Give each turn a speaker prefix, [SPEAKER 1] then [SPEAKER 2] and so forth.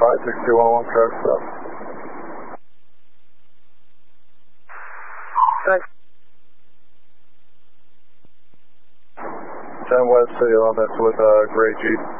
[SPEAKER 1] 56211, traffic stop.
[SPEAKER 2] Thanks.
[SPEAKER 1] 10 West City Limits with Gray Jeep.